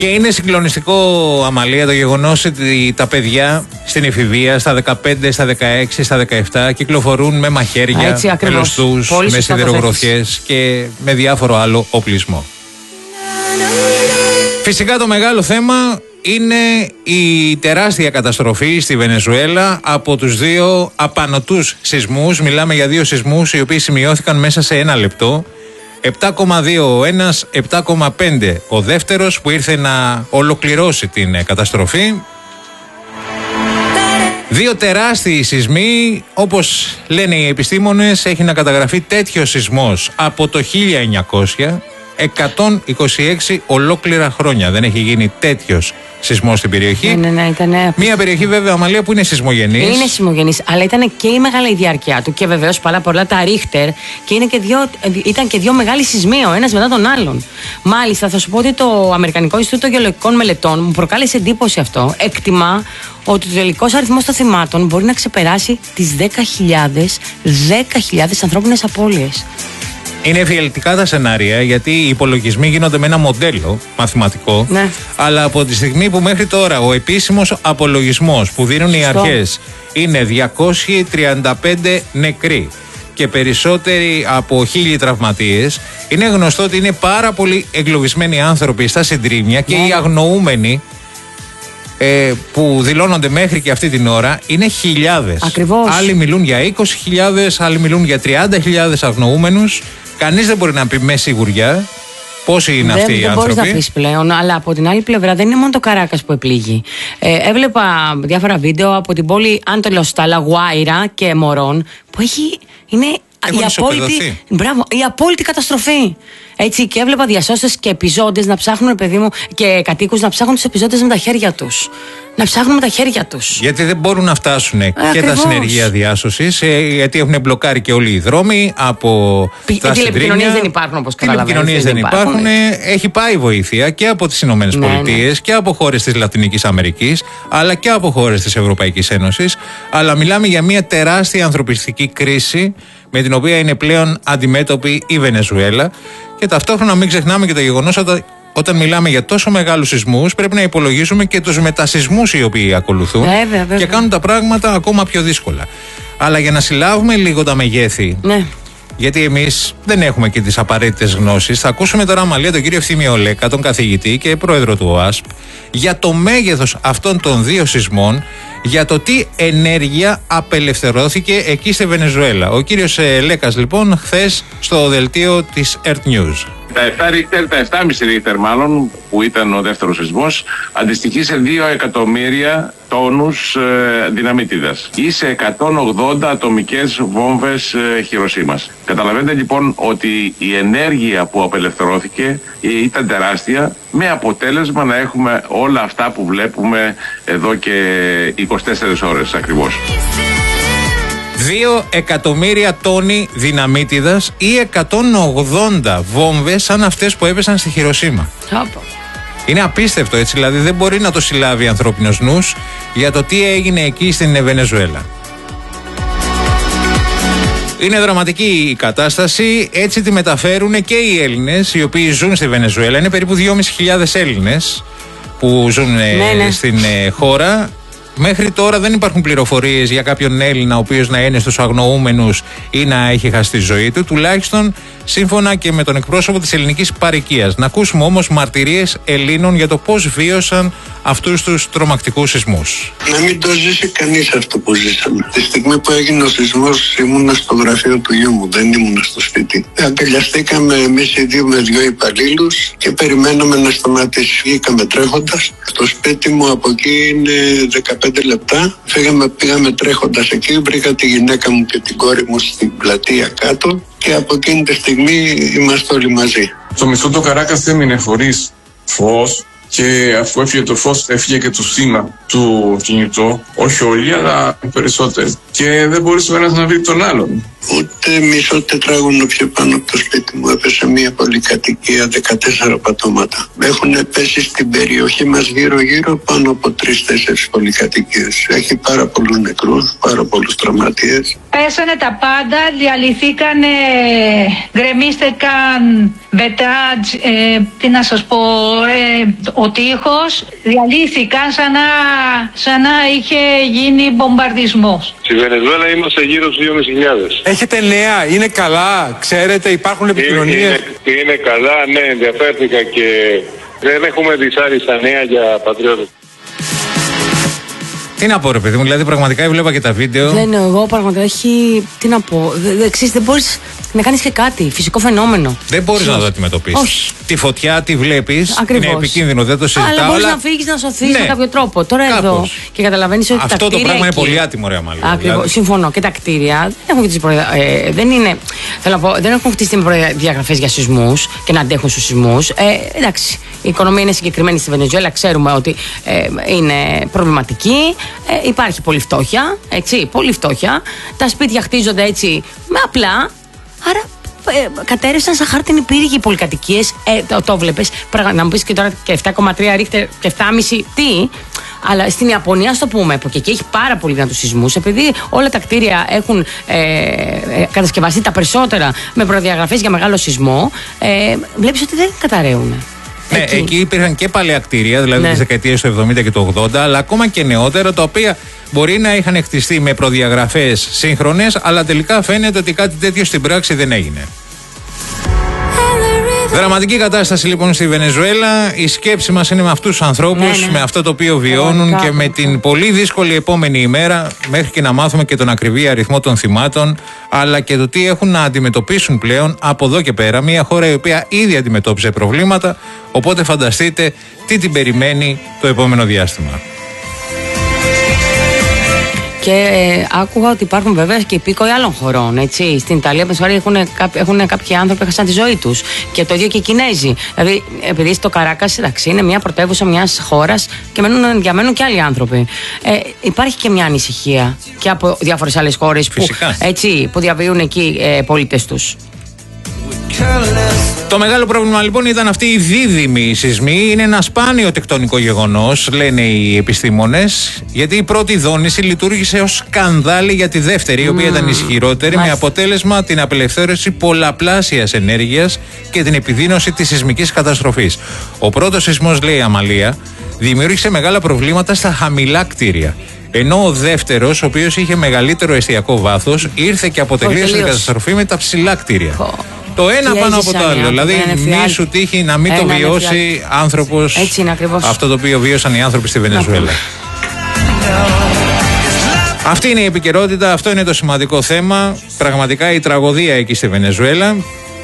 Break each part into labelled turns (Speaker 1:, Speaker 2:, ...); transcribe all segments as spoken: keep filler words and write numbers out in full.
Speaker 1: Και είναι συγκλονιστικό, Αμαλία, το γεγονός ότι τα παιδιά στην εφηβεία, στα δεκαπέντε, στα δεκαέξι, στα δεκαεπτά κυκλοφορούν με μαχαίρια, με λωστούς, με σιδηρογροθιές και με διάφορο άλλο οπλισμό. Φυσικά το μεγάλο θέμα είναι η τεράστια καταστροφή στη Βενεζουέλα από τους δύο απανωτούς σεισμούς. Μιλάμε για δύο σεισμούς οι οποίοι σημειώθηκαν μέσα σε ένα λεπτό. επτά κόμμα δύο ο ένας, επτά κόμμα πέντε ο δεύτερος, που ήρθε να ολοκληρώσει την καταστροφή. Δύο τεράστιοι σεισμοί, όπως λένε οι επιστήμονες, έχει να καταγραφεί τέτοιο σεισμός από το χίλια εννιακόσια, εκατόν είκοσι έξι ολόκληρα χρόνια δεν έχει γίνει τέτοιος σεισμός στην περιοχή.
Speaker 2: Ναι, ναι, ναι, ήτανε...
Speaker 1: Μια περιοχή, βέβαια, Αμαλία, που είναι σεισμογενής.
Speaker 2: Είναι σεισμογενής, αλλά ήταν και η μεγάλη διάρκεια του και βεβαίως πάρα πολλά τα Ρίχτερ και είναι και δύο, ήταν και δύο μεγάλοι σεισμοί, ο ένας μετά τον άλλον. Μάλιστα, θα σου πω ότι το Αμερικανικό Ινστιτούτο Γεωλογικών Μελετών μου προκάλεσε εντύπωση αυτό. Εκτιμά ότι ο τελικός αριθμός των θυμάτων μπορεί να ξεπεράσει τις δέκα χιλιάδες ανθρώπινες απώλειες.
Speaker 1: Είναι εφιαλτικά τα σενάρια, γιατί οι υπολογισμοί γίνονται με ένα μοντέλο μαθηματικό.
Speaker 2: Ναι.
Speaker 1: Αλλά από τη στιγμή που μέχρι τώρα ο επίσημος απολογισμός που δίνουν οι αρχές είναι διακόσιοι τριάντα πέντε νεκροί και περισσότεροι από χίλιοι τραυματίες, είναι γνωστό ότι είναι πάρα πολύ εγκλωβισμένοι άνθρωποι στα συντρίμμια και ναι. οι αγνοούμενοι ε, που δηλώνονται μέχρι και αυτή την ώρα είναι χιλιάδες.
Speaker 2: Ακριβώς.
Speaker 1: Άλλοι μιλούν για είκοσι χιλιάδες, άλλοι μιλούν για τριάντα χιλιάδες αγνοούμενους. Κανείς δεν μπορεί να πει με σιγουριά πόσοι είναι
Speaker 2: δεν,
Speaker 1: αυτοί
Speaker 2: δεν
Speaker 1: οι άνθρωποι.
Speaker 2: Δεν μπορείς να πεις πλέον, αλλά από την άλλη πλευρά δεν είναι μόνο το Καράκας που επλήγει. Ε, έβλεπα διάφορα βίντεο από την πόλη Άντελος στα Λαγουάιρα και Μωρών, που έχει, είναι η απόλυτη, μπράβο, η απόλυτη καταστροφή. Έτσι, και έβλεπα διασώστες και επιζώντες να ψάχνουν, παιδί μου, και κατοίκους να ψάχνουν τους επιζώντες με τα χέρια τους. Να ψάχνουν με τα χέρια τους.
Speaker 1: Γιατί δεν μπορούν να φτάσουν ε, και
Speaker 2: ακριβώς.
Speaker 1: τα συνεργεία διάσωσης, ε, γιατί έχουν μπλοκάρει και όλοι οι δρόμοι από
Speaker 2: Πι,
Speaker 1: τα συντρίμμια.
Speaker 2: Τηλεπικοινωνίες δεν υπάρχουν, όπως καταλαβαίνεις.
Speaker 1: Τηλεπικοινωνίες δεν υπάρχουν. υπάρχουν. Έχει πάει βοήθεια και από τις Ηνωμένες ναι, Πολιτείες ναι. και από χώρες της Λατινικής Αμερικής, αλλά και από χώρες της Ευρωπαϊκής Ένωσης. Αλλά μιλάμε για μια τεράστια ανθρωπιστική κρίση με την οποία είναι πλέον αντιμέτωπη η Βενεζουέλα. Και ταυτόχρονα μην ξεχνάμε και το γεγονός ότι όταν μιλάμε για τόσο μεγάλους σεισμούς, πρέπει να υπολογίζουμε και τους μετασεισμούς οι οποίοι ακολουθούν
Speaker 2: βέβαια, βέβαια.
Speaker 1: και κάνουν τα πράγματα ακόμα πιο δύσκολα. Αλλά για να συλλάβουμε λίγο τα μεγέθη,
Speaker 2: ναι.
Speaker 1: γιατί εμείς δεν έχουμε και τις απαραίτητες γνώσεις, θα ακούσουμε τώρα, Αμαλία, τον κύριο Ευθύμιο Λέκα, τον καθηγητή και πρόεδρο του ΟΑΣΠ, για το μέγεθος αυτών των δύο σεισμών, για το τι ενέργεια απελευθερώθηκε εκεί στη Βενεζουέλα. Ο κύριος Λέκας, λοιπόν, χθες στο δελτίο της Earth News.
Speaker 3: Τα επτά ρίχτερ, τα επτά κόμμα πέντε ρίχτερ μάλλον, που ήταν ο δεύτερος σεισμός, αντιστοιχεί σε δύο εκατομμύρια τόνους ε, δυναμίτιδας ή σε εκατόν ογδόντα ατομικές βόμβες ε, Χιροσίμας. Καταλαβαίνετε λοιπόν ότι η ενέργεια που απελευθερώθηκε ήταν τεράστια, με αποτέλεσμα να έχουμε όλα αυτά που βλέπουμε εδώ και είκοσι τέσσερις ώρες ακριβώς.
Speaker 1: Δύο εκατομμύρια τόνοι δυναμίτιδας ή εκατόν ογδόντα βόμβες σαν αυτές που έπεσαν στη Χιροσίμα. Είναι απίστευτο, έτσι, δηλαδή δεν μπορεί να το συλλάβει ανθρώπινος νους για το τι έγινε εκεί στην Βενεζουέλα. Είναι δραματική η κατάσταση, έτσι τη μεταφέρουν και οι Έλληνες οι οποίοι ζουν στη Βενεζουέλα. Είναι περίπου δυόμισι χιλιάδες Έλληνες που ζουν ναι, ναι. στην ε, χώρα. Μέχρι τώρα δεν υπάρχουν πληροφορίες για κάποιον Έλληνα ο οποίος να είναι στους αγνοούμενους ή να έχει χάσει τη ζωή του, τουλάχιστον σύμφωνα και με τον εκπρόσωπο της ελληνικής παροικίας. Να ακούσουμε όμως μαρτυρίες Ελλήνων για το πώς βίωσαν αυτούς τους τρομακτικούς σεισμούς.
Speaker 4: Να μην το ζήσει κανείς αυτό που ζήσαμε. Τη στιγμή που έγινε ο σεισμός ήμουνα στο γραφείο του γιού μου, δεν ήμουνα στο σπίτι. Αγκαλιαστήκαμε εμείς οι δύο με δύο υπαλλήλους και περιμέναμε να σταματήσει. Βγήκαμε τρέχοντας. Το σπίτι μου από εκεί είναι δεκαπέντε λεπτά. Φύγαμε, πήγαμε τρέχοντας εκεί, βρήκα τη γυναίκα μου και την κόρη μου στην πλατεία κάτω και από εκείνη τη στιγμή είμαστε όλοι μαζί.
Speaker 5: Το μισθό του Καράκας έμεινε χωρίς φως και αφού έφυγε το φως έφυγε και το σήμα του κινητού. Όχι όλοι, αλλά περισσότεροι. Και δεν μπορούσε ο ένας να βρει τον άλλον.
Speaker 4: Ούτε Οπότε μισό τετράγωνο πιο πάνω από το σπίτι μου έπεσε μια πολυκατοικία, δεκατέσσερα πατώματα. Έχουν πέσει στην περιοχή μας γύρω-γύρω πάνω από τρεις-τέσσερις πολυκατοικίες. Έχει πάρα πολλούς νεκρούς, πάρα πολλούς τραυματίες.
Speaker 6: Πέσανε τα πάντα, διαλυθήκαν, γκρεμίστηκαν μπετάτζ, ε, τι να σας πω, ε, ο τείχος, διαλύθηκαν σαν να, σαν να είχε γίνει μπομπαρδισμός.
Speaker 7: Στη Βενεζουέλα είμαστε γύρω στους δύο χιλιάδες πεντακόσιους.
Speaker 8: Έχετε νέα, είναι καλά, ξέρετε, υπάρχουν επικοινωνίες.
Speaker 7: Είναι, είναι, είναι καλά, ναι, ενδιαφέρθηκα και δεν έχουμε δυσάριστα νέα για πατριώτες.
Speaker 1: Τι να πω, ρε παιδί μου, δηλαδή πραγματικά έβλεπα και τα βίντεο.
Speaker 2: Δεν είναι εγώ, πραγματικά έχει. Τι να πω. Εξής, δεν μπορεί να κάνει και κάτι. Φυσικό φαινόμενο.
Speaker 1: Δεν μπορεί να το αντιμετωπίσει. Τη φωτιά τη βλέπει. Είναι επικίνδυνο, δεν το συζητάω.
Speaker 2: Αλλά μπορεί να φύγει να σωθεί
Speaker 1: ναι.
Speaker 2: με κάποιο τρόπο. Τώρα κάπως. Εδώ και καταλαβαίνει ότι.
Speaker 1: Αυτό
Speaker 2: τα
Speaker 1: το πράγμα
Speaker 2: εκεί,
Speaker 1: είναι πολύ άτιμο, ρε Αμαλία.
Speaker 2: Ακριβώς. Δηλαδή. Συμφωνώ. Και τα κτίρια δεν έχουν, προδια... ε, δεν είναι... Θέλω να πω, δεν έχουν χτίσει με προδιαγραφές για σεισμούς και να αντέχουν στους σεισμούς. Ε, εντάξει. Η οικονομία είναι συγκεκριμένη στη Βενεζουέλα. Ξέρουμε ότι ε, είναι προβληματική. Ε, υπάρχει πολύ φτώχεια. Έτσι, πολύ φτώχεια. Τα σπίτια χτίζονται έτσι με απλά. Άρα ε, κατέρευσαν σαν χάρτινοι πύργοι οι πολυκατοικίες. Ε, το, το βλέπεις. Να μου πεις και τώρα και επτά κόμμα τρία ρίχτερ και επτά κόμμα πέντε τι. Αλλά στην Ιαπωνία, στο πούμε, που και εκεί έχει πάρα πολύ δυνατούς σεισμούς, επειδή όλα τα κτίρια έχουν ε, ε, κατασκευαστεί τα περισσότερα με προδιαγραφές για μεγάλο σεισμό, ε, βλέπεις ότι δεν καταραίουν.
Speaker 1: Ναι, εκεί. εκεί υπήρχαν και παλαιά κτίρια, δηλαδή ναι. τις δεκαετίες του εβδομήντα και του ογδόντα, αλλά ακόμα και νεότερα, τα οποία μπορεί να είχαν χτιστεί με προδιαγραφές σύγχρονες, αλλά τελικά φαίνεται ότι κάτι τέτοιο στην πράξη δεν έγινε. Δραματική κατάσταση λοιπόν στη Βενεζουέλα. Η σκέψη μας είναι με αυτούς τους ανθρώπους, ναι, ναι. με αυτό το οποίο βιώνουν και με την πολύ δύσκολη επόμενη ημέρα, μέχρι και να μάθουμε και τον ακριβή αριθμό των θυμάτων, αλλά και το τι έχουν να αντιμετωπίσουν πλέον από εδώ και πέρα. Μια χώρα η οποία ήδη αντιμετώπιζε προβλήματα, οπότε φανταστείτε τι την περιμένει το επόμενο διάστημα.
Speaker 2: Και ε, άκουγα ότι υπάρχουν βέβαια και υπήκοοι άλλων χωρών. Έτσι. Στην Ιταλία, με συγχωρείτε, έχουν, έχουν κάποιοι άνθρωποι που έχασαν τη ζωή τους. Και το ίδιο και οι Κινέζοι. Δηλαδή, επειδή στο Καράκας, εντάξει, είναι μια πρωτεύουσα μιας χώρας και μένουν, διαμένουν και άλλοι άνθρωποι. Ε, υπάρχει και μια ανησυχία και από διάφορες άλλες χώρες που, έτσι, που διαβίουν εκεί ε, πολίτες τους.
Speaker 1: Το μεγάλο πρόβλημα λοιπόν ήταν αυτή η δίδυμη σεισμοί. Είναι ένα σπάνιο τεκτονικό γεγονός, λένε οι επιστήμονες, γιατί η πρώτη δόνηση λειτουργήσε ως σκανδάλι για τη δεύτερη, η οποία mm. ήταν ισχυρότερη, Μάλιστα. με αποτέλεσμα την απελευθέρωση πολλαπλάσιας ενέργειας και την επιδείνωση της σεισμικής καταστροφής. Ο πρώτος σεισμός, λέει η Αμαλία, δημιούργησε μεγάλα προβλήματα στα χαμηλά κτίρια. Ενώ ο δεύτερος, ο οποίος είχε μεγαλύτερο εστιακό βάθος, ήρθε και αποτελείωσε την καταστροφή με τα ψηλά κτίρια. Oh. Το ένα πάνω από το άλλο. Δηλαδή, μη σου τύχει να μην το βιώσει άνθρωπος αυτό το οποίο βίωσαν οι άνθρωποι στη Βενεζουέλα. Αυτή είναι η επικαιρότητα, αυτό είναι το σημαντικό θέμα. Πραγματικά η τραγωδία εκεί στη Βενεζουέλα.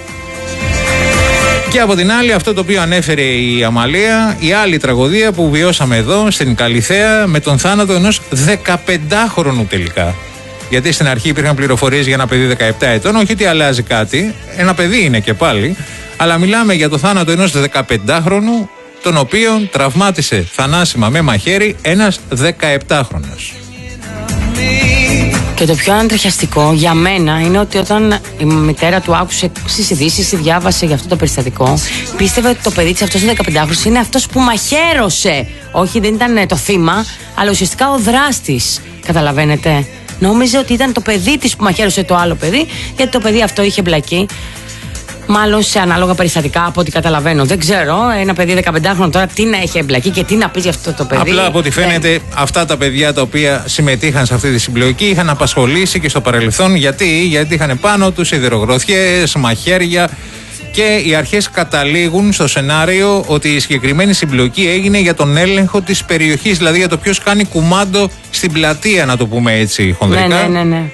Speaker 1: Και από την άλλη, αυτό το οποίο ανέφερε η Αμαλία, η άλλη τραγωδία που βιώσαμε εδώ στην Καλιθέα με τον θάνατο ενός δεκαπεντάχρονου τελικά. Γιατί στην αρχή υπήρχαν πληροφορίες για ένα παιδί δεκαεπτά ετών, όχι ότι αλλάζει κάτι, ένα παιδί είναι και πάλι, αλλά μιλάμε για το θάνατο ενός δεκαπεντάχρονου, τον οποίον τραυμάτισε θανάσιμα με μαχαίρι ένας δεκαεπτάχρονος.
Speaker 2: Και το πιο αντρεχιαστικό για μένα είναι ότι όταν η μητέρα του άκουσε στις ειδήσεις, διάβασε για αυτό το περιστατικό, πίστευε ότι το παιδί της, αυτός ο δεκαπεντάχρονος, είναι αυτός που μαχαίρωσε. Όχι, δεν ήταν το θύμα, αλλά ουσιαστικά ο δράστης. Καταλαβαίνετε. Νόμιζε ότι ήταν το παιδί της που μαχαίρωσε το άλλο παιδί, γιατί το παιδί αυτό είχε μπλακεί. Μάλλον σε ανάλογα περιστατικά από ό,τι καταλαβαίνω. Δεν ξέρω, ένα παιδί δεκαπεντάχρονο τώρα τι να έχει εμπλακεί και τι να πει για αυτό το παιδί.
Speaker 1: Απλά από ό,τι φαίνεται, δεν... αυτά τα παιδιά τα οποία συμμετείχαν σε αυτή τη συμπλοκή είχαν απασχολήσει και στο παρελθόν. Γιατί, γιατί είχαν πάνω τους σιδερογροθιές, μαχαίρια. Και οι αρχές καταλήγουν στο σενάριο ότι η συγκεκριμένη συμπλοκή έγινε για τον έλεγχο της περιοχής, δηλαδή για το ποιος κάνει κουμάντο στην πλατεία, να το πούμε έτσι χονδρικά.
Speaker 2: Ναι, ναι, ναι, ναι.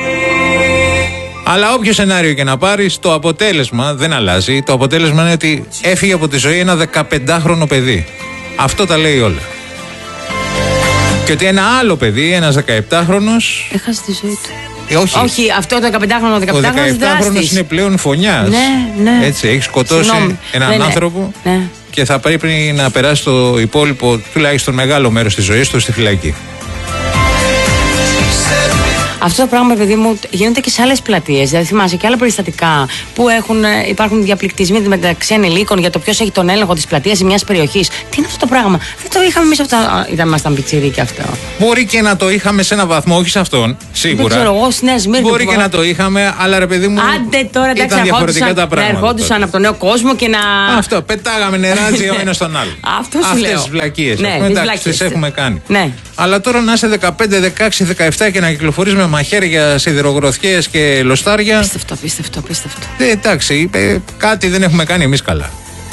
Speaker 1: Αλλά όποιο σενάριο και να πάρεις, το αποτέλεσμα δεν αλλάζει. Το αποτέλεσμα είναι ότι έφυγε από τη ζωή ένα δεκαπεντάχρονο παιδί. Αυτό τα λέει όλα. Και ότι ένα άλλο παιδί, ένας δεκαεπτάχρονος,
Speaker 2: έχασε τη ζωή του.
Speaker 1: Ε, όχι.
Speaker 2: όχι, αυτό το δεκαπεντάχρονο, δεκαπεντάχρονος
Speaker 1: Ο δεκαεπτάχρονος είναι πλέον φωνιάς.
Speaker 2: Ναι, ναι.
Speaker 1: Έτσι, έχει σκοτώσει Συγνώμη. έναν ναι, ναι. άνθρωπο ναι. και θα πρέπει να περάσει το υπόλοιπο, τουλάχιστον μεγάλο μέρος της ζωής του στη φυλακή.
Speaker 2: Αυτό το πράγμα, παιδί μου, γίνεται και σε άλλες πλατείες. Δηλαδή, θυμάσαι και άλλα περιστατικά που έχουν, υπάρχουν διαπληκτισμοί μεταξύ ανηλίκων για το ποιος έχει τον έλεγχο της πλατείας ή μιας περιοχής. Τι είναι αυτό το πράγμα? Δεν το είχαμε εμείς αυτά. Ήταν ήμασταν πιτσιρίκι αυτό.
Speaker 1: Μπορεί και να το είχαμε σε ένα βαθμό, όχι σε αυτόν, σίγουρα.
Speaker 2: Δεν ξέρω εγώ, στη Νέα Σμύρνη.
Speaker 1: Μπορεί και να το είχαμε, αλλά ρε παιδί μου.
Speaker 2: Άντε τώρα, εντάξει,
Speaker 1: ήταν διαφορετικά τα πράγματα.
Speaker 2: Να ερχόντουσαν από τον νέο κόσμο και να.
Speaker 1: Αυτό, πετάγαμε νεράτζι ο ένας στον άλλο.
Speaker 2: Αυτό σου λέω.
Speaker 1: Αυτές τις βλακίες.
Speaker 2: Ναι,
Speaker 1: τις έχουμε κάνει.
Speaker 2: Ναι.
Speaker 1: Αλλά τώρα να είσαι δεκαπέντε, δεκαέξι, δεκαεπτά και να κυκλοφορείς με μαχαίρια, σιδηρογροθιές και λοστάρια.
Speaker 2: Πίστευτο, πίστευτο, πίστευτο.
Speaker 1: Ε, εντάξει, ε, κάτι δεν έχουμε κάνει εμείς καλά.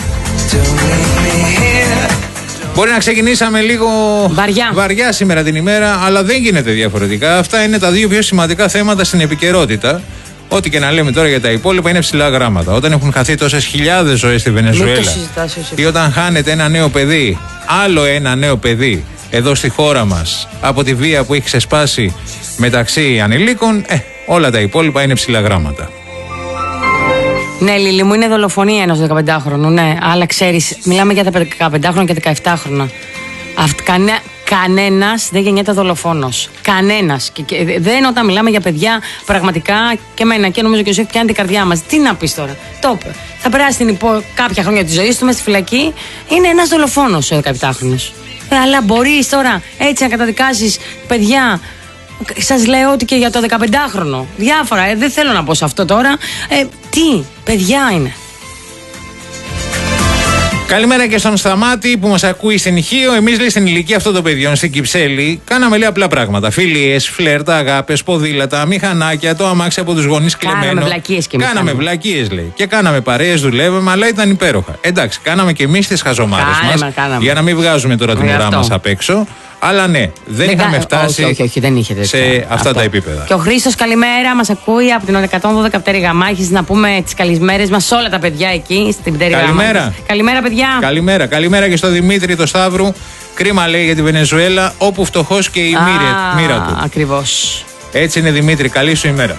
Speaker 1: Μπορεί να ξεκινήσαμε λίγο
Speaker 2: βαριά.
Speaker 1: βαριά σήμερα την ημέρα, αλλά δεν γίνεται διαφορετικά. Αυτά είναι τα δύο πιο σημαντικά θέματα στην επικαιρότητα. Ό,τι και να λέμε τώρα για τα υπόλοιπα είναι ψηλά γράμματα. Όταν έχουν χαθεί τόσες χιλιάδες ζωές στη Βενεζουέλα ή όταν χάνεται ένα νέο παιδί, άλλο ένα νέο παιδί εδώ στη χώρα μας από τη βία που έχει ξεσπάσει μεταξύ ανηλίκων, ε, όλα τα υπόλοιπα είναι ψηλά γράμματα.
Speaker 2: Ναι, Λίλη μου, είναι δολοφονία ενός δεκαπεντάχρονου, ναι. Αλλά ξέρεις, μιλάμε για τα δεκαπεντάχρονα και δεκαεπτάχρονα. Αυτ, κανέ, κανένας δεν γεννιέται δολοφόνος. Κανένας. Και, και, δεν όταν μιλάμε για παιδιά, πραγματικά και εμένα και νομίζω και ο Ζήφ πιάνει την καρδιά μας. Τι να πεις τώρα? Το είπε. Θα περάσει την υπό κάποια χρόνια της ζωής του μες στη φυλακή. Είναι ένας δολοφόνος ο δεκαεπτάχρονος. Ε, αλλά μπορείς τώρα έτσι να καταδικάσεις παιδιά. Σας λέω ότι και για το δεκαπεντάχρονο. Διάφορα, ε, δεν θέλω να πω σε αυτό τώρα. Ε, τι, παιδιά είναι.
Speaker 1: Καλημέρα και στον Σταμάτη που μας ακούει στην Ηχείο. Εμείς, λέει, στην ηλικία αυτών των παιδιών, στην Κυψέλη, κάναμε, λέει, απλά πράγματα. Φιλίες, φλερτ, αγάπες, ποδήλατα, μηχανάκια, το αμάξι από τους γονείς κλεμμένο.
Speaker 2: Κάναμε βλακίες και εμείς.
Speaker 1: Κάναμε βλακίες, λέει. Και κάναμε παρέες, δουλεύαμε, αλλά ήταν υπέροχα. Εντάξει, κάναμε και εμείς τις χαζομάρες μας.
Speaker 2: Κάναμε.
Speaker 1: Για να μην βγάζουμε τώρα την ουρά μας απ' έξω. Αλλά ναι, δεν, δεν είχαμε κα... φτάσει
Speaker 2: όχι, όχι, όχι, δεν είχε
Speaker 1: σε αυτά αυτό. Τα επίπεδα.
Speaker 2: Και ο Χρήστος, καλημέρα, μας ακούει από την εκατόν δώδεκα Πτέρυγα Γαμάχης. Να πούμε τις καλημέρες μας σε όλα τα παιδιά εκεί στην Πτέρυγα Γαμάχης. Καλημέρα. Καλημέρα, παιδιά.
Speaker 1: Καλημέρα. Καλημέρα και στο Δημήτρη το Σταύρου. Κρίμα, λέει, για τη Βενεζουέλα, όπου φτωχός και η Α, μοίρα του.
Speaker 2: Ακριβώς.
Speaker 1: Έτσι είναι, Δημήτρη. Καλή σου ημέρα.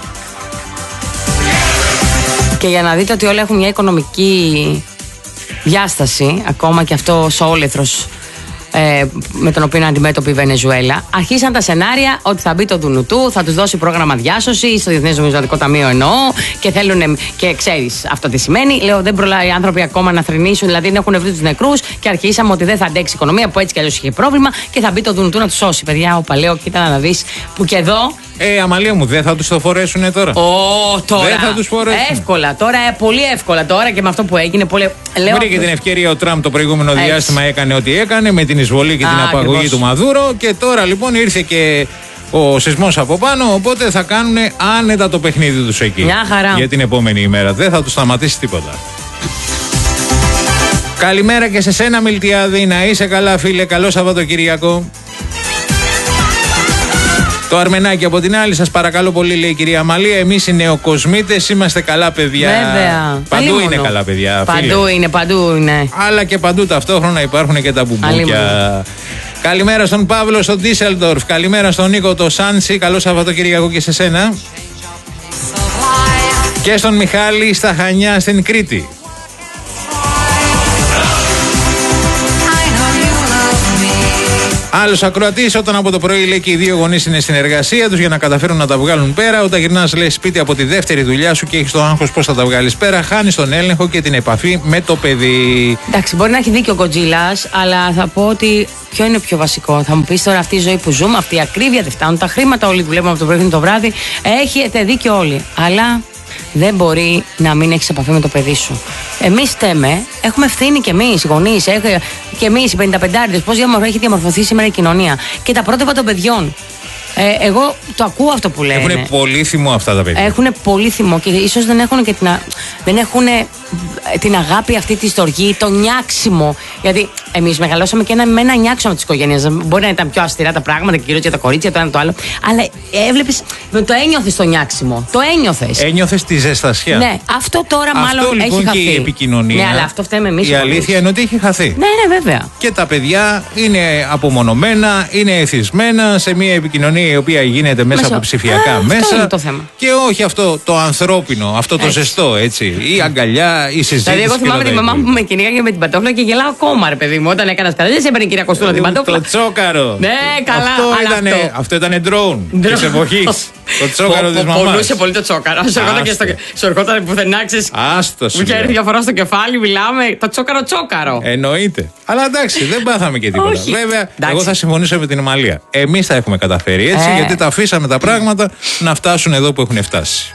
Speaker 2: Και για να δείτε ότι όλα έχουν μια οικονομική διάσταση, ακόμα και αυτό ο όλεθρος Ε, με τον οποίο είναι αντιμέτωπη η Βενεζουέλα, αρχίσαν τα σενάρια ότι θα μπει το Δουνουτού, θα τους δώσει πρόγραμμα διάσωση στο Διεθνές Νομισματικό Ταμείο, εννοώ, και θέλουν, και ξέρεις αυτό τι σημαίνει. Λέω, δεν προλάβει οι άνθρωποι ακόμα να θρηνήσουν, δηλαδή να έχουν βρει τους νεκρούς, και αρχίσαμε ότι δεν θα αντέξει η οικονομία που έτσι κι αλλιώς είχε πρόβλημα και θα μπει το Δουνουτού να τους σώσει. Παιδιά, όπα, λέω, κοίτα να δεις που και εδώ.
Speaker 1: Ε, Αμαλία μου, δεν θα τους το φορέσουνε τώρα?
Speaker 2: Ω, τώρα.
Speaker 1: Δεν θα τους φορέσουν.
Speaker 2: Εύκολα, τώρα, ε, πολύ εύκολα τώρα και με αυτό που έγινε. Πολύ...
Speaker 1: Βρήκε την ευκαιρία ο Τραμπ το προηγούμενο έτσι. διάστημα, έκανε ό,τι έκανε με την εισβολή και Α, την απαγωγή ακριβώς. του Μαδούρο, και τώρα λοιπόν ήρθε και ο σεισμός από πάνω, οπότε θα κάνουν άνετα το παιχνίδι τους εκεί.
Speaker 2: Μια χαρά.
Speaker 1: Για την επόμενη ημέρα. Δεν θα τους σταματήσει τίποτα. Καλημέρα και σε σένα, Μιλτιάδη. Να είσαι καλά, φίλε. Καλό Σαββατοκυριακό. Το Αρμενάκι από την άλλη, σας παρακαλώ πολύ, λέει η κυρία Αμαλία. Εμείς οι νεοκοσμήτες είμαστε καλά παιδιά.
Speaker 2: Βέβαια.
Speaker 1: Παντού είναι καλά παιδιά.
Speaker 2: Παντού φίλε. είναι, παντού είναι.
Speaker 1: Αλλά και παντού ταυτόχρονα υπάρχουν και τα μπουμπούκια. Καλημέρα στον Παύλο στο Ντίσελντορφ. Καλημέρα στον Νίκο το Σάντσι. Καλό Σαββατοκυριακό και σε σένα. Και στον Μιχάλη στα Χανιά στην Κρήτη. Άλλος ακροατής, όταν από το πρωί, λέει, και οι δύο γονείς είναι στην εργασία τους για να καταφέρουν να τα βγάλουν πέρα, όταν γυρνάς, λέει, σπίτι από τη δεύτερη δουλειά σου και έχεις το άγχος πώς θα τα βγάλεις πέρα, χάνεις τον έλεγχο και την επαφή με το παιδί. Εντάξει, μπορεί να έχει δίκιο ο Κοντζίλας, αλλά θα πω ότι ποιο είναι πιο βασικό? Θα μου πεις τώρα, αυτή η ζωή που ζούμε, αυτή η ακρίβεια, δεν φτάνουν τα χρήματα, όλοι δουλεύουμε από το πρωί το βράδυ. Έχετε δίκιο όλοι. Αλλά δεν μπορεί να μην έχεις επαφή με το παιδί σου. Εμείς φταίμε, έχουμε ευθύνη κι εμείς, οι γονείς, και εμείς οι πενηνταπεντάριδες, πώς έχει διαμορφωθεί σήμερα η κοινωνία. Και τα πρότυπα των παιδιών. Ε, εγώ το ακούω αυτό που λένε. Έχουν πολύ θυμό αυτά τα παιδιά. Έχουν πολύ θυμό και ίσως δεν έχουν και την, α... δεν έχουν την αγάπη αυτή τη στοργή, το νιάξιμο. Γιατί εμείς μεγαλώσαμε και ένα, με ένα νιάξιμο της οικογένειας. Μπορεί να ήταν πιο αυστηρά τα πράγματα και κυρίως για τα κορίτσια, το ένα το άλλο. Αλλά έβλεπες, το ένιωθες το νιάξιμο. Το ένιωθες. Ένιωθες τη ζεστασιά. Ναι, αυτό τώρα αυτό, μάλλον λοιπόν, έχει χαθεί. Και η επικοινωνία. Ναι, αλλά αυτό φταίμε εμείς. Η αλήθεια είναι ότι έχει χαθεί. Ναι, ναι, βέβαια. Και τα παιδιά είναι απομονωμένα, είναι εθισμένα σε μια επικοινωνία η οποία γίνεται μέσα, μέσα. από ψηφιακά
Speaker 2: Α,
Speaker 1: μέσα.
Speaker 2: Αυτό είναι το θέμα.
Speaker 1: Και όχι αυτό το ανθρώπινο, αυτό το έτσι. ζεστό, έτσι. Η αγκαλιά, η συζήτηση.
Speaker 2: Δηλαδή, εγώ θυμάμαι τη μαμά μου με κυνήγαγε με την παντόφλα και γελάω ακόμα, ρε παιδί μου. Όταν έκανα σκαλιά, δεν σε έπαιρνε κυρία Κωστούλα την παντόφλα.
Speaker 1: Το τσόκαρο.
Speaker 2: Ναι, καλά.
Speaker 1: Αυτό, ήτανε, αυτό. αυτό ήταν drone τη εποχή. Το τσόκαρο τη μαμά.
Speaker 2: Πονούσε πολύ το τσόκαρο. Σου ερχόταν πουθενά, ξέρει.
Speaker 1: Άστο.
Speaker 2: Μου είχε διαφορά στο κεφάλι, μιλάμε. Το τσόκαρο τσόκαρο.
Speaker 1: Εννοείται. Αλλά εντάξει, δεν πάθαμε και τίποτα. Βέβαια, εγώ θα συμφωνήσω με την Αμαλία. Εμείς τα έχουμε καταφέρει έτσι, γιατί τα αφήσαμε τα πράγματα να φτάσουν εδώ που έχουν φτάσει.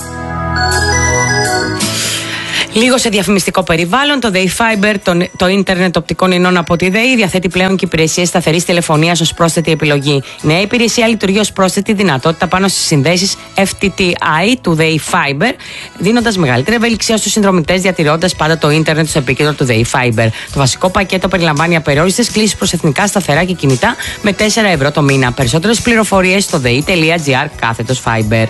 Speaker 2: Λίγο σε διαφημιστικό περιβάλλον, το ΔΕΗ Fiber, το, το ίντερνετ οπτικών ινών από τη ΔΕΗ, διαθέτει πλέον και υπηρεσίες σταθερής τηλεφωνίας ως πρόσθετη επιλογή. Η νέα υπηρεσία λειτουργεί ως πρόσθετη δυνατότητα πάνω στις συνδέσεις εφ τι τι άι του ΔΕΗ Fiber, δίνοντας μεγαλύτερη ευελιξία στους συνδρομητές, διατηρώντας πάντα το ίντερνετ στο επίκεντρο του ΔΕΗ Fiber. Το βασικό πακέτο περιλαμβάνει απεριόριστες κλήσεις προς εθνικά σταθερά και κινητά με τέσσερα ευρώ το μήνα. Περισσότερες πληροφορίες στο dei.gr κάθετος Fiber.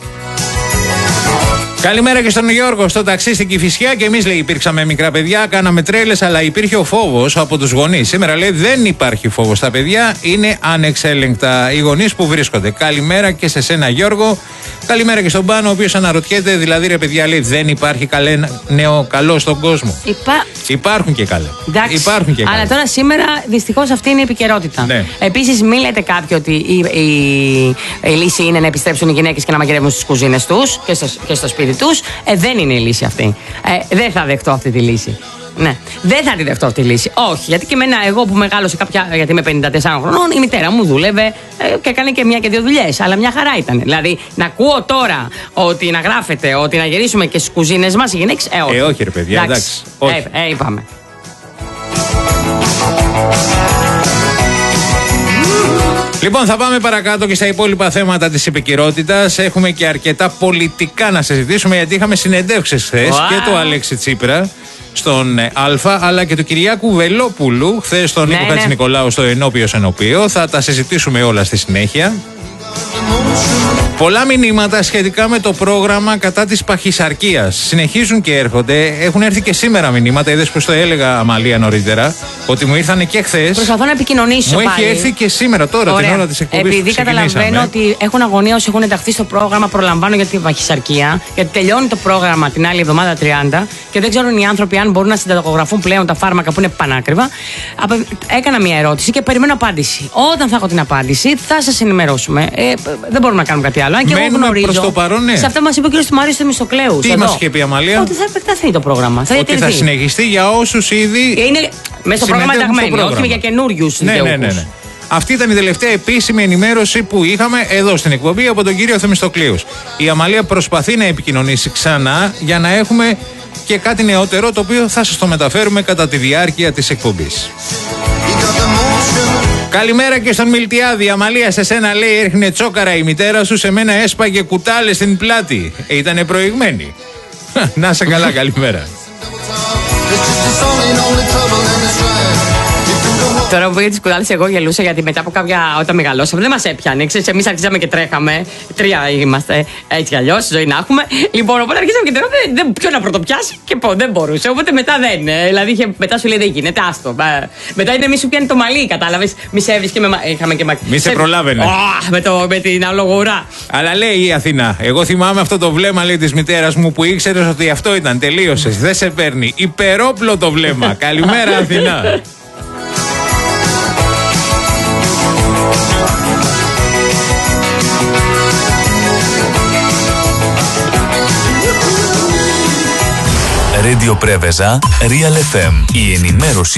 Speaker 1: Καλημέρα και στον Γιώργο στο ταξί στην Κηφισιά. Και εμείς, λέει, υπήρξαμε μικρά παιδιά, κάναμε τρέλες, αλλά υπήρχε ο φόβος από τους γονείς. Σήμερα, λέει, δεν υπάρχει φόβος στα παιδιά, είναι ανεξέλεγκτα οι γονείς που βρίσκονται. Καλημέρα και σε σένα, Γιώργο. Καλημέρα και στον Πάνο, ο οποίος αναρωτιέται, δηλαδή, ρε παιδιά, λέει, δεν υπάρχει καλέ, νέο καλό στον κόσμο.
Speaker 2: Υπά...
Speaker 1: Υπάρχουν και καλά.
Speaker 2: Εντάξει,
Speaker 1: Υπάρχουν και
Speaker 2: αλλά
Speaker 1: καλά.
Speaker 2: τώρα σήμερα δυστυχώς αυτή είναι η επικαιρότητα. Ναι. Επίσης, μην λέτε κάποιοι ότι η, η, η λύση είναι να επιστρέψουν οι γυναίκες και να μαγειρεύουν στις κουζίνες τους και στο, και στο σπίτι τους. Ε, δεν είναι η λύση αυτή. Ε, δεν θα δεχτώ αυτή τη λύση. Ναι. Δεν θα τη δεχτώ αυτή τη λύση. Όχι. Γιατί και εμένα, εγώ που μεγάλωσα κάποια. Γιατί είμαι πενήντα τεσσάρων χρονών, η μητέρα μου δούλευε ε, και έκανε και μια και δύο δουλειές. Αλλά μια χαρά ήταν. Δηλαδή, να ακούω τώρα ότι να γράφετε ότι να γυρίσουμε και στις κουζίνες μας οι γυναίκες. Ε, όχι.
Speaker 1: Ε, όχι, ρε παιδιά, εντάξει. εντάξει. Όχι.
Speaker 2: Ε, ε, είπαμε.
Speaker 1: Λοιπόν, θα πάμε παρακάτω και στα υπόλοιπα θέματα της επικαιρότητας. Έχουμε και αρκετά πολιτικά να συζητήσουμε, γιατί είχαμε συνεντεύξεις χθες wow. και του Αλέξη Τσίπρα στον Α, αλλά και του Κυριάκου Βελόπουλου χθες στον ναι, Νίκο ναι. Χατζηνικολάου στο Ενώπιος Ενωπείο. Θα τα συζητήσουμε όλα στη συνέχεια. Πολλά μηνύματα σχετικά με το πρόγραμμα κατά της παχυσαρκίας συνεχίζουν και έρχονται. Έχουν έρθει και σήμερα μηνύματα. Είδες που το έλεγα, Αμαλία, νωρίτερα, ότι μου ήρθαν και χθες.
Speaker 2: Προσπαθώ να επικοινωνήσω.
Speaker 1: Μου έχει έρθει και σήμερα, τώρα,
Speaker 2: Ωραία.
Speaker 1: την ώρα της εκπομπής.
Speaker 2: Επειδή καταλαβαίνω ότι έχουν αγωνία όσοι έχουν ενταχθεί στο πρόγραμμα, προλαμβάνω για την παχυσαρκία. Γιατί τελειώνει το πρόγραμμα την άλλη εβδομάδα τριάντα και δεν ξέρουν οι άνθρωποι αν μπορούν να συνταγογραφούν πλέον τα φάρμακα που είναι πανάκριβα. Έκανα μια ερώτηση και περιμένω απάντηση. Όταν θα έχω την απάντηση, θα σας ενημερώσουμε. Ε, δεν μπορούμε να κάνουμε κάτι άλλο. Αν και εγώ γνωρίζω.
Speaker 1: Προς το παρόν, ναι.
Speaker 2: Σε αυτά μας είπε ο κ. Μάριος Θεμιστοκλέου.
Speaker 1: Τι μας είχε πει, Αμαλία?
Speaker 2: Ότι θα επεκταθεί το πρόγραμμα. Θα
Speaker 1: ότι θα συνεχιστεί για όσους ήδη.
Speaker 2: Είναι μέσα στο πρόγραμμα ενταγμένοι, όχι για καινούριους
Speaker 1: ναι, ναι, ναι, ναι. Αυτή ήταν η τελευταία επίσημη ενημέρωση που είχαμε εδώ στην εκπομπή από τον κύριο Θεμιστοκλέου. Η Αμαλία προσπαθεί να επικοινωνήσει ξανά για να έχουμε και κάτι νεότερο, το οποίο θα σας το μεταφέρουμε κατά τη διάρκεια της εκπομπής. Καλημέρα και στον Μιλτιάδη. Αμαλία, σε σένα, λέει, έρχνε τσόκαρα η μητέρα σου, σε μένα έσπαγε κουτάλες στην πλάτη. Ε, ήτανε προηγμένη. Να σε καλά, καλημέρα.
Speaker 2: Τώρα που για τις κουτάλες εγώ γελούσα, γιατί μετά από κάποια, όταν μεγαλώσαμε, δεν μας έπιανε. Ξέρεις, εμείς αρχίσαμε και τρέχαμε. Τρία είμαστε έτσι κι αλλιώς, ζωή να έχουμε. Λοιπόν, οπότε αρχίσαμε και τρέχαμε. Ποιο να πρωτοπιάσει και πω, δεν μπορούσε. Οπότε μετά δεν. Δηλαδή, είχε, μετά σου λέει δεν γίνεται, άστο. Μετά είναι μη σου πιάνει το μαλλί, κατάλαβες. Μη σε έβρισκε με. Είχαμε και μακριά.
Speaker 1: Μη σε προλάβαινε.
Speaker 2: Oh, με, το, με την αλογουρά.
Speaker 1: Αλλά λέει η Αθηνά, εγώ θυμάμαι αυτό το βλέμμα, λέει, της μητέρας μου που ήξερες ότι αυτό ήταν. Τελείωσες. Δεν σε παίρνει. Υπερόπλο το βλέμμα. Καλημέρα, Αθηνά.
Speaker 9: Radio Preveza, Real εφ εμ. Η ενημέρωση